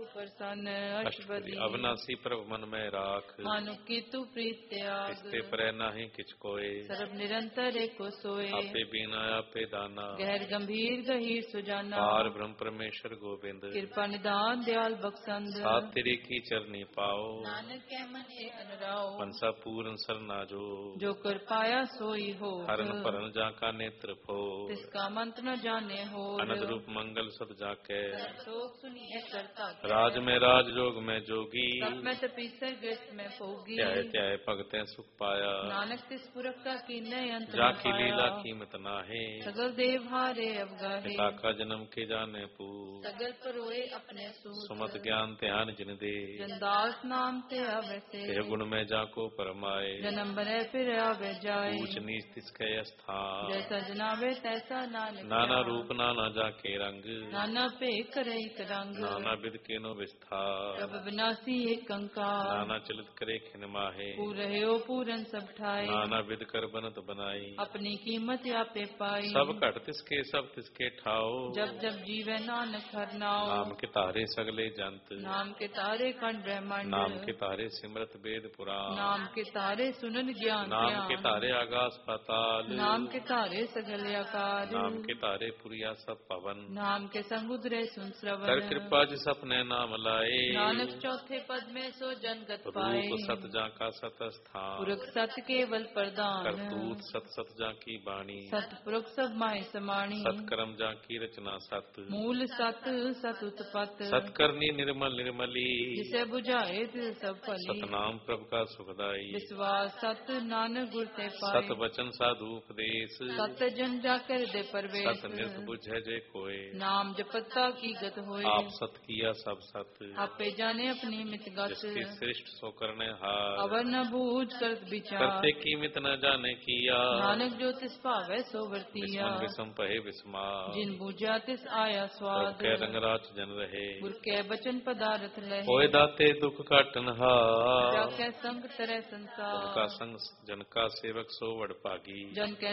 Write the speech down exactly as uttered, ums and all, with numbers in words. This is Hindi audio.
प्रसन्न अष्टपदी। अविनाशी प्रभु मन में राख, मानुक की तू प्रीत त्याग। इसते परै नाही किछ कोय, सर्व निरंतर एको सोए। आपे बीना आपे दाना, गहर गंभीर गहीर सुजाना। पार ब्रह्म परमेश्वर गोविंद, कृपा निदान दयाल बख्शंद। साथ तेरे की चरनी पाओ, नानक के मन ए अनुराओ। मनसा पूर्ण सरना जो, जो कर पाया सोई हो। हरन परन जाका नेत्र फो, तिसका मंत्र न जाने हो। अनंत रूप मंगल सद जाके, शोक सुनिए करता क्या। राज में राज जोग में जोगी, तप में तपीसर ग्रस्त में भोगी। त्याय त्याय भगतें सुख पाया, नानक तिस पुरख का कीन्ने अंत न जाकी पाया। लीला कीमत नाहे, सगल देव हारे अवगाहे। पिता का जन्म के जाने पू, सगल परोए अपने सूत। सुमत ज्ञान ध्यान जिन दे, जनदास नाम ते अवसे। तेह गुण में जाको परमाए, जन्म बने फिर आवे जाए। ऊंच नीच तिसके स्थान, जैसा जनावे तैसा नानक। नाना रूप नाना जाके रंग, नाना पे करे एक रंग। नाना विध केनो विस्तार, प्रभ विनाशी एक कंकार। नाना चलित करे खिन माहे, पूरे हो पूरन सब ठाए। नाना विध कर बनत बनाई, अपनी कीमत या पे पाई। सब घट तिसके सब तिसके ठाओ, जब जब जीवे नानक हर नाम। नाम के तारे सगले जंत, नाम के तारे खंड ब्रह्मांड। नाम के तारे सिमरत वेद पुराण, नाम के तारे सुनन ज्ञान नाम ध्यान। के तारे आकाश पाताल, नाम के तारे सगल आकार। नाम के तारे पुरिया सब पवन, नाम के समुद्र सुन श्रवण। कर कृपा जिस अपने नाम लाए, नानक चौथे पद में सो जनगत पाए। रूप सत जाका सत स्थान, पुरख सत केवल प्रदान। करतूत सत सत जाकी बाणी, सतपुरख सब माय समाणी। सत्कर्म जाकी रचना सत, मूल सत सत उत्पत। सत्कर्णी निर्मल निर्मली, जिसे बुझाए तिल सब फली। सतनाम प्रभु का सुखदाई, विश्वास सत नानक गुर ते पाए। सत वचन साधु उपदेश, सत जन जाकर दे परवेश। सत नित बुझे जे कोय, नाम जपता की गत होए। आप सत किया सब सत, आपे जाने अपनी मित गत। जिसकी श्रेष्ठ सो करने हार, अवर न बूझ करत विचार। करते की मित न जाने किया, नानक जो तिस पावे सो वर्तिया। विस्मन विषम पहे विस्मार, जिन बूझा तिस आया स्वाद। के रंग राच जन रहे, गुर के बचन पदार्थ लहे। होए दाते दुख काटन हार, जाके संग तरह संसार। उनका संग जन का सेवक सो वड पागी, जन के